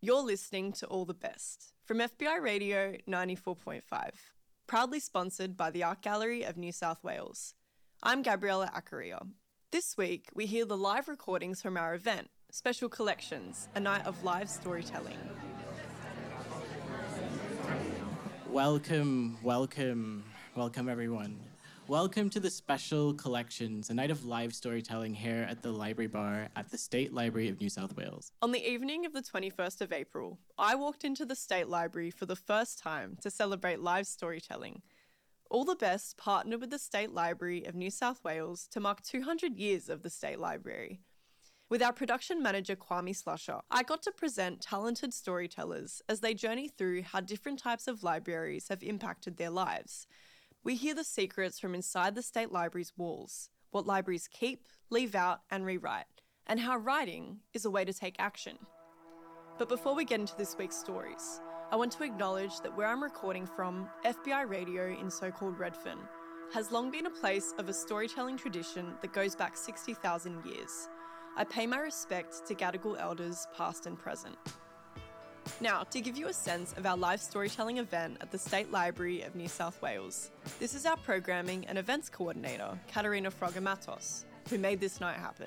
You're listening to All the Best from FBI Radio 94.5, proudly sponsored by the Art Gallery of New South Wales. I'm Gabriella Accaria. This week, we hear the live recordings from our event, Special Collections, a night of live storytelling. Welcome everyone. Welcome to the Special Collections, a night of live storytelling here at the Library Bar at the State Library of New South Wales. On the evening of the 21st of April, I walked into the State Library for the first time to celebrate live storytelling. All the Best partnered with the State Library of New South Wales to mark 200 years of the State Library. With our production manager Kwame Slusher, I got to present talented storytellers as they journey through how different types of libraries have impacted their lives. We hear the secrets from inside the State Library's walls, what libraries keep, leave out and rewrite, and how writing is a way to take action. But before we get into this week's stories, I want to acknowledge that where I'm recording from, FBI Radio in so-called Redfern, has long been a place of a storytelling tradition that goes back 60,000 years. I pay my respect to Gadigal elders past and present. Now, to give you a sense of our live storytelling event at the State Library of New South Wales, this is our programming and events coordinator, Katerina Frogamatos, who made this night happen.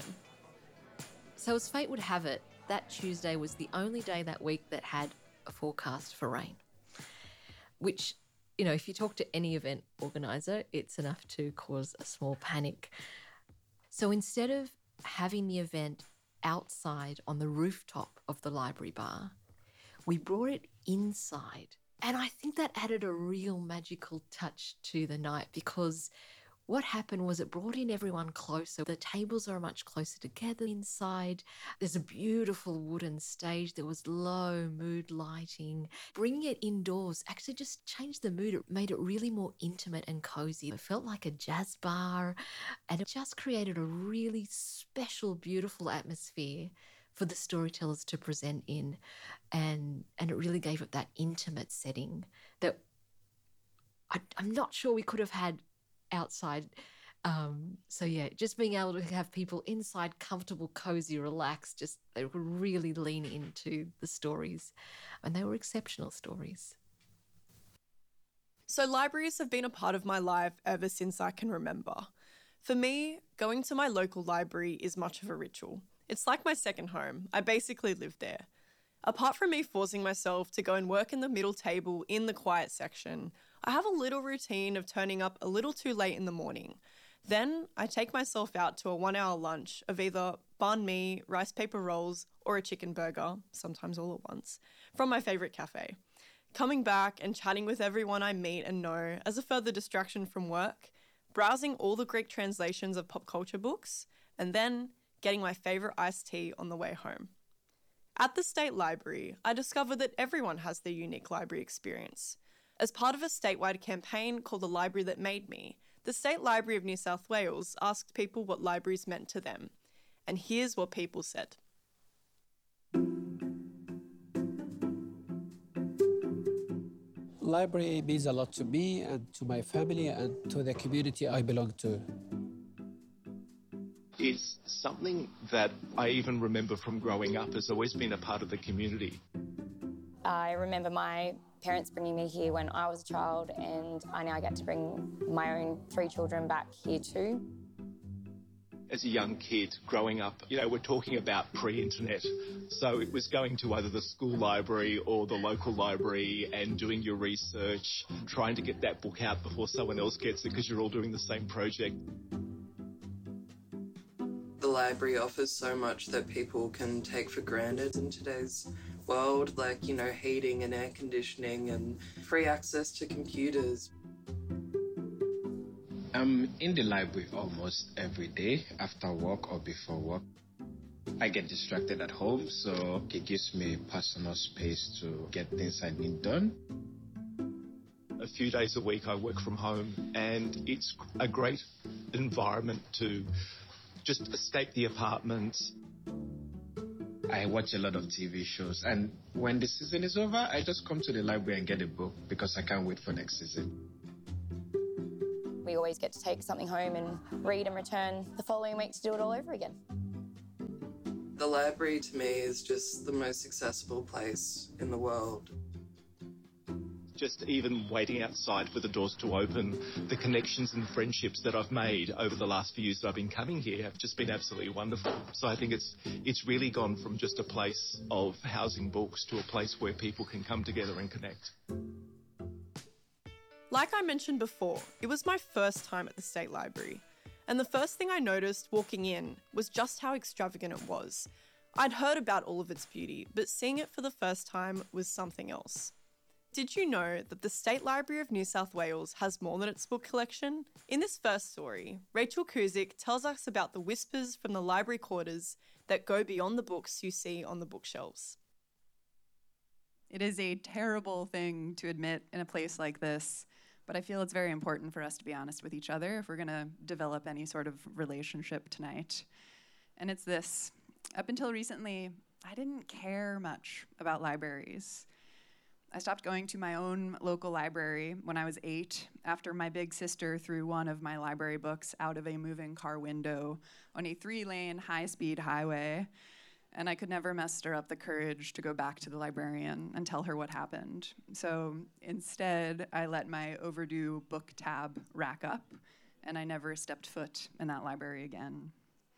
So as fate would have it, that Tuesday was the only day that week that had a forecast for rain, which, you know, if you talk to any event organiser, it's enough to cause a small panic. So instead of having the event outside on the rooftop of the library bar, we brought it inside. And I think that added a real magical touch to the night, because what happened was it brought in everyone closer. The tables are much closer together inside. There's a beautiful wooden stage. There was low mood lighting. Bringing it indoors actually just changed the mood. It made it really more intimate and cozy. It felt like a jazz bar, and it just created a really special, beautiful atmosphere for the storytellers to present in, and it really gave it that intimate setting that I'm not sure we could have had outside. So yeah, just being able to have people inside, comfortable, cozy, relaxed, just they could really lean into the stories, and they were exceptional stories. So libraries have been a part of my life ever since I can remember. For me, going to my local library is much of a ritual. It's like my second home. I basically live there. Apart from me forcing myself to go and work in the middle table in the quiet section, I have a little routine of turning up a little too late in the morning. Then I take myself out to a 1-hour lunch of either banh mi, rice paper rolls, or a chicken burger, sometimes all at once, from my favourite cafe. Coming back and chatting with everyone I meet and know as a further distraction from work, browsing all the Greek translations of pop culture books, and then getting my favourite iced tea on the way home. At the State Library, I discovered that everyone has their unique library experience. As part of a statewide campaign called The Library That Made Me, the State Library of New South Wales asked people what libraries meant to them. And here's what people said. Library means a lot to me and to my family and to the community I belong to. It's something that I even remember from growing up. Has always been a part of the community. I remember my parents bringing me here when I was a child, and I now get to bring my own 3 children back here too. As a young kid growing up, we're talking about pre-internet. So it was going to either the school library or the local library and doing your research, trying to get that book out before someone else gets it because you're all doing the same project. The library offers so much that people can take for granted in today's world, like, heating and air conditioning and free access to computers. I'm in the library almost every day after work or before work. I get distracted at home, so it gives me personal space to get things I need done. A few days a week I work from home, and it's a great environment to just escape the apartment. I watch a lot of TV shows, and when the season is over, I just come to the library and get a book because I can't wait for next season. We always get to take something home and read and return the following week to do it all over again. The library to me is just the most accessible place in the world. Just even waiting outside for the doors to open, the connections and friendships that I've made over the last few years that I've been coming here have just been absolutely wonderful. So I think it's really gone from just a place of housing books to a place where people can come together and connect. Like I mentioned before, it was my first time at the State Library, and the first thing I noticed walking in was just how extravagant it was. I'd heard about all of its beauty, but seeing it for the first time was something else. Did you know that the State Library of New South Wales has more than its book collection? In this first story, Rachel Kuzik tells us about the whispers from the library quarters that go beyond the books you see on the bookshelves. It is a terrible thing to admit in a place like this, but I feel it's very important for us to be honest with each other if we're going to develop any sort of relationship tonight. And it's this. Up until recently, I didn't care much about libraries. I stopped going to my own local library when I was 8 after my big sister threw one of my library books out of a moving car window on a 3-lane high-speed highway, and I could never muster up the courage to go back to the librarian and tell her what happened. So instead, I let my overdue book tab rack up, and I never stepped foot in that library again.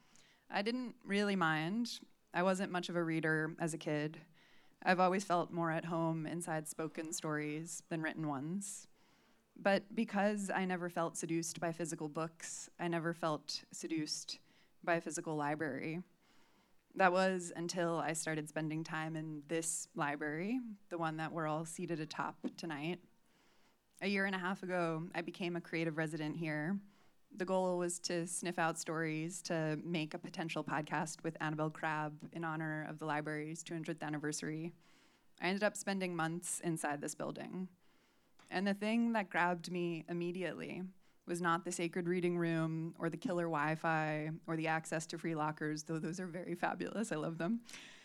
I didn't really mind. I wasn't much of a reader as a kid. I've always felt more at home inside spoken stories than written ones. But because I never felt seduced by physical books, I never felt seduced by a physical library. That was until I started spending time in this library, the one that we're all seated atop tonight. A year and a half ago, I became a creative resident here. The goal was to sniff out stories to make a potential podcast with Annabelle Crabb in honor of the library's 200th anniversary. I ended up spending months inside this building. And the thing that grabbed me immediately was not the sacred reading room or the killer Wi-Fi or the access to free lockers, though those are very fabulous. I love them.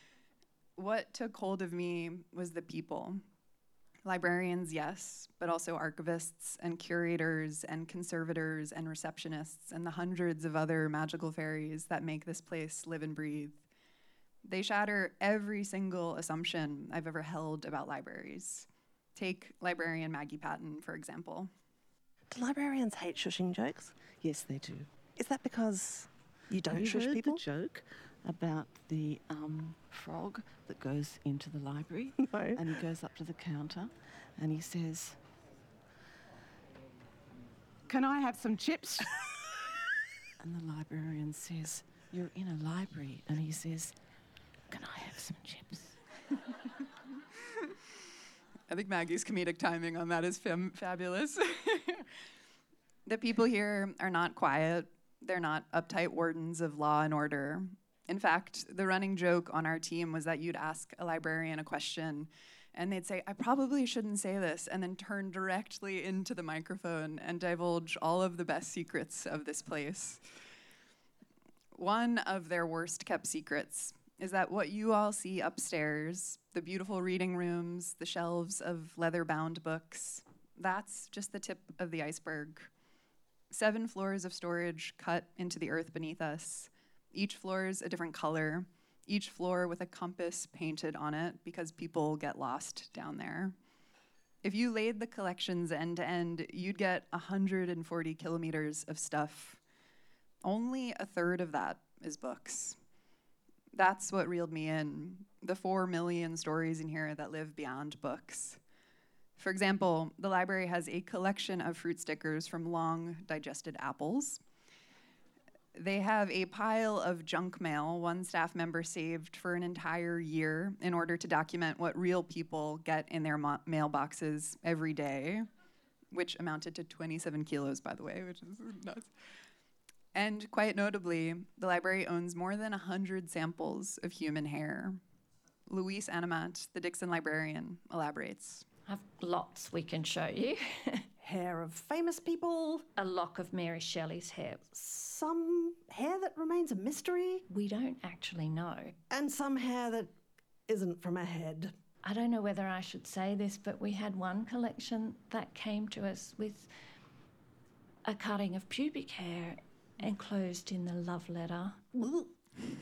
What took hold of me was the people. Librarians, yes, but also archivists and curators and conservators and receptionists and the hundreds of other magical fairies that make this place live and breathe. They shatter every single assumption I've ever held about libraries. Take librarian Maggie Patton, for example. Do librarians hate shushing jokes? Yes, they do. Is that because you don't Have you shush heard people? the joke about the frog that goes into the library? No. And he goes up to the counter and he says, "Can I have some chips?" And the librarian says, "You're in a library." And he says, "Can I have some chips?" I think Maggie's comedic timing on that is fabulous. The people here are not quiet. They're not uptight wardens of law and order. In fact, the running joke on our team was that you'd ask a librarian a question and they'd say, "I probably shouldn't say this," and then turn directly into the microphone and divulge all of the best secrets of this place. One of their worst kept secrets is that what you all see upstairs, the beautiful reading rooms, the shelves of leather-bound books, that's just the tip of the iceberg. 7 floors of storage cut into the earth beneath us. Each floor is a different color, each floor with a compass painted on it because people get lost down there. If you laid the collections end to end, you'd get 140 kilometers of stuff. Only a third of that is books. That's what reeled me in, the 4 million stories in here that live beyond books. For example, the library has a collection of fruit stickers from long digested apples. They have a pile of junk mail one staff member saved for an entire year in order to document what real people get in their mailboxes every day, which amounted to 27 kilos, by the way, which is nuts. And quite notably, the library owns more than 100 samples of human hair. Louise Animat, the Dixon librarian, elaborates. I've lots we can show you. Hair of famous people. A lock of Mary Shelley's hair. Some hair that remains a mystery. We don't actually know. And some hair that isn't from a head. I don't know whether I should say this, but we had one collection that came to us with a cutting of pubic hair enclosed in the love letter.